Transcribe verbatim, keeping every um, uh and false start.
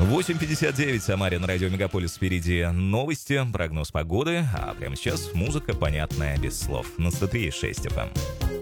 восемь пятьдесят девять, Самаре на радио Мегаполис. Впереди новости, прогноз погоды, а прямо сейчас музыка, понятная без слов. На сто три и шесть эф эм.